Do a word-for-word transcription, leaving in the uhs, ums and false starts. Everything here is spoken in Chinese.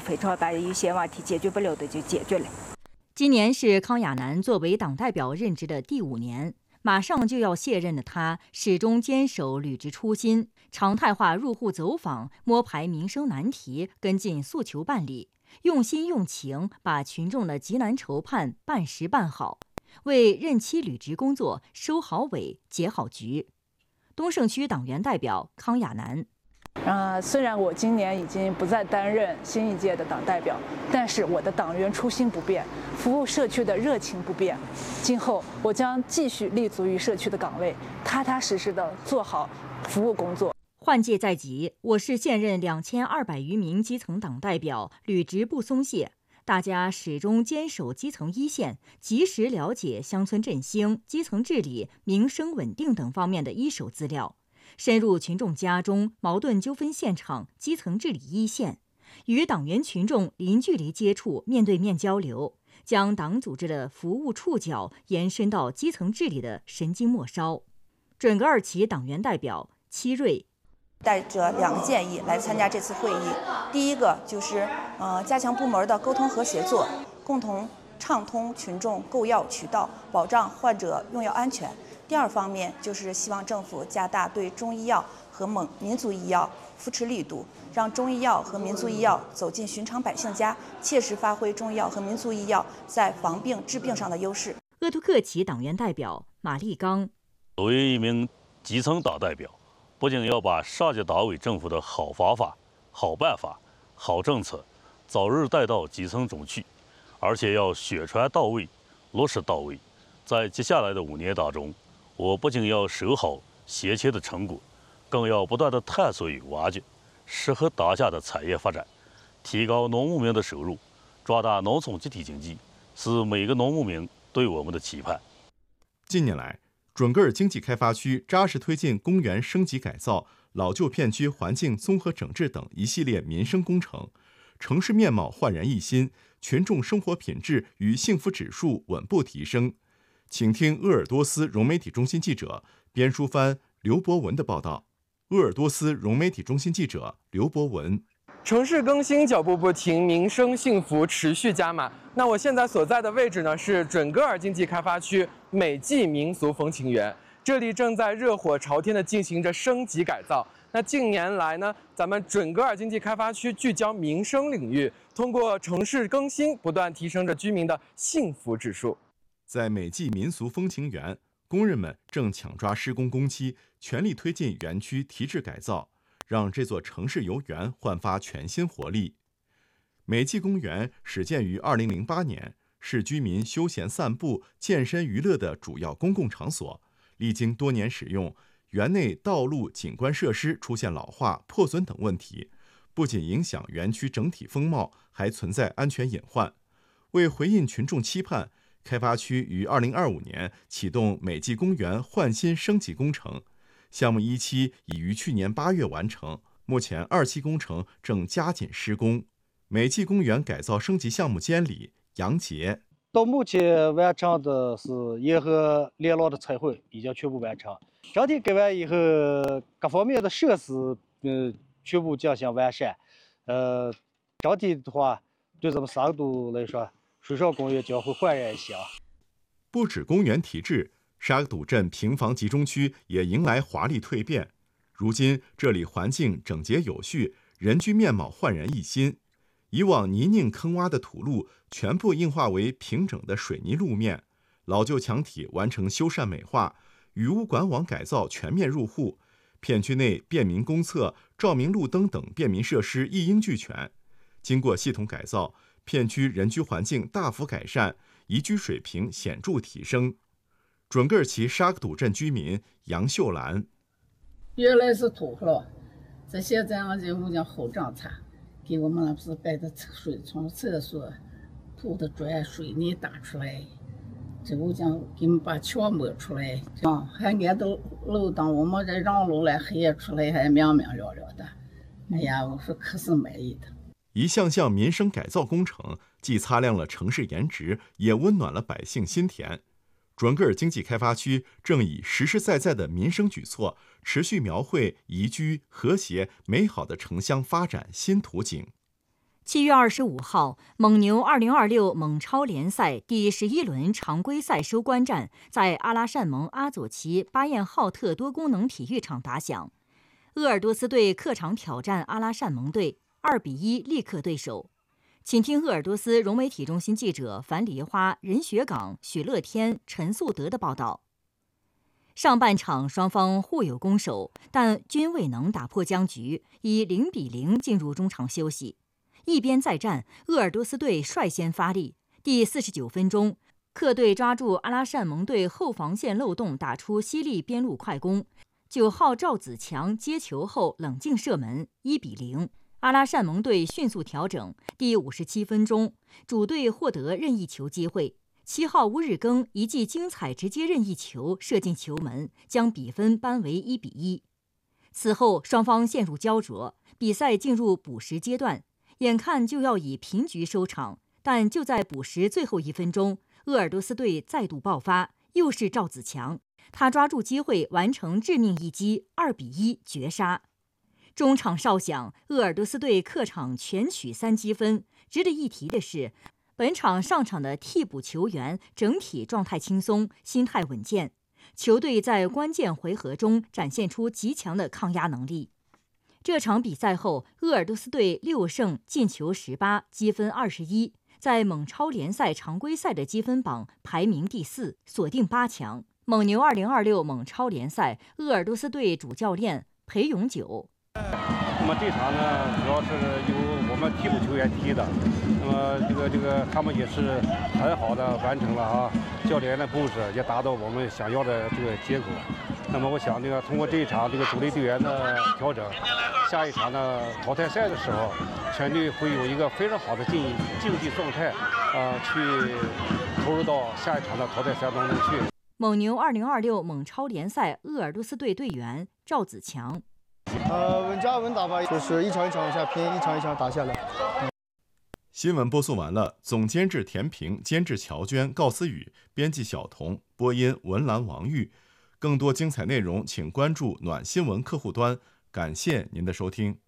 非常把一些问题解决不了的就解决了。 今年是康亚楠作为党代表任职的第五年，马上就要卸任的他，始终坚守履职初心，常态化入户走访，摸排民生难题，跟进诉求办理，用心用情把群众的急难愁盼办实办好，为任期履职工作收好尾、结好局。东胜区党员代表康亚楠。 呃，虽然我今年已经不再担任新一届的党代表，但是我的党员初心不变，服务社区的热情不变。今后我将继续立足于社区的岗位，踏踏实实地做好服务工作。 换届在即，我市现任两千二百余名基层党代表履职不松懈，大家始终坚守基层一线，及时了解乡村振兴、基层治理、民生稳定等方面的一手资料。深入群众家中、矛盾纠纷现场、基层治理一线，与党员群众零距离接触、面对面交流，将党组织的服务触角延伸到基层治理的神经末梢。准噶尔旗党员代表戚瑞带着两个建议来参加这次会议。第一个就是呃加强部门的沟通和协作，共同畅通群众购药渠道，保障患者用药安全。第二方面就是希望政府加大对中医药和蒙民族医药扶持力度，让中医药和民族医药走进寻常百姓家，切实发挥中医药和民族医药在防病治病上的优势。 鄂图克旗党员代表马立刚。 作为一名基层党代表，不仅要把上届党委政府的好方法、好办法、好政策早日带到基层中去，而且要宣传到位、落实到位。在接下来的五年当中，我不仅要守好先前的成果，更要不断地探索与挖掘适合当下的产业发展，提高农牧民的收入，壮大农村集体经济，是每个农牧民对我们的期盼。 近年来，准噶尔经济开发区扎实推进公园升级改造、老旧片区环境综合整治等一系列民生工程，城市面貌焕然一新，群众生活品质与幸福指数稳步提升。请听鄂尔多斯融媒体中心记者边书帆、刘博文的报道。鄂尔多斯融媒体中心记者刘博文。 城市更新脚步不停，民生幸福持续加码。那我现在所在的位置呢，是准噶尔经济开发区美济民俗风情园，这里正在热火朝天地进行着升级改造。那近年来呢，咱们准噶尔经济开发区聚焦民生领域，通过城市更新，不断提升着居民的幸福指数。 在美济民俗风情园，工人们正抢抓施工工期，全力推进园区提质改造，让这座城市游园焕发全新活力。美济公园始建于二零零八年，是居民休闲散步、健身娱乐的主要公共场所。历经多年使用，园内道路、景观设施出现老化、破损等问题，不仅影响园区整体风貌，还存在安全隐患。为回应群众期盼，开发区于二零二五年启动美济公园焕新升级工程，项目一期已于去年八月完成，目前二期工程正加紧施工。美济公园改造升级项目监理杨杰： 到目前完成的是沿河连廊的彩绘已经全部完成，整体改完以后，各方面的设施呃全部进行完善。呃，整体的话，对咱们沙都来说，水上公园将会焕然一新。 不止公园提质，沙都镇平房集中区也迎来华丽蜕变。如今这里环境整洁有序，人居面貌焕然一新。以往泥泞坑洼的土路全部硬化为平整的水泥路面，老旧墙体完成修缮美化，雨污管网改造全面入户，片区内便民公厕、照明路灯等便民设施一应俱全。经过系统改造，片区人居环境大幅改善，宜居水平显著提升。准噶尔旗沙都镇居民杨秀兰： 原来是土了，这现在俺这屋讲好政策，给我们那不是摆的水从厕所铺的砖水泥打出来，这屋讲给我们把墙抹出来，这样还挨到路灯，我们这让路来黑出来还明明了了的。哎呀，我说可是满意的。 一项项民生改造工程，既擦亮了城市颜值，也温暖了百姓心田。准噶尔经济开发区正以实实在在的民生举措，持续描绘宜居、和谐、美好的城乡发展新图景。 七月二十五号，蒙牛二零二六蒙超联赛第十一轮常规赛收官战在阿拉善盟阿佐奇巴彦浩特多功能体育场打响。鄂尔多斯队客场挑战阿拉善盟队，二比一力克对手。请听鄂尔多斯融媒体中心记者樊梨花、任学岗、许乐天、陈素德的报道。上半场双方互有攻守，但均未能打破僵局，以零比零进入中场休息。一边再战，鄂尔多斯队率先发力。第四十九分钟，客队抓住阿拉善盟队后防线漏洞，打出犀利边路快攻。九号赵子强接球后冷静射门，一比零。阿拉善盟队迅速调整。第五十七分钟，主队获得任意球机会。七号乌日更一记精彩直接任意球射进球门，将比分扳为一比一。此后双方陷入胶着，比赛进入补时阶段。眼看就要以平局收场，但就在补时最后一分钟，鄂尔多斯队再度爆发，又是赵子强，他抓住机会完成致命一击，二比一绝杀。中场哨响，鄂尔多斯队客场全取三积分。值得一提的是，本场上场的替补球员整体状态轻松，心态稳健，球队在关键回合中展现出极强的抗压能力。这场比赛后，鄂尔多斯队六胜，进球十八，积分二十一，在蒙超联赛常规赛的积分榜排名第四，锁定八强。蒙牛二零二六蒙超联赛，鄂尔多斯队主教练裴永久。 那么这场呢，主要是由我们替补球员踢的，那么这个这个他们也是很好的完成了啊，教练的布置也达到我们想要的这个结果。那么我想这个通过这一场这个主力队员的调整，下一场呢淘汰赛的时候，全队会有一个非常好的竞竞技状态，呃，去投入到下一场的淘汰赛当中去。 蒙牛二零二六蒙超联赛鄂尔多斯队队员赵子强。 呃，稳扎稳打吧，就是一场一场往下拼，一场一场打下来。嗯、 新闻播送完了，总监制田平，监制乔娟、告思雨，编辑小童，播音文兰、王玉。更多精彩内容，请关注暖新闻客户端。感谢您的收听。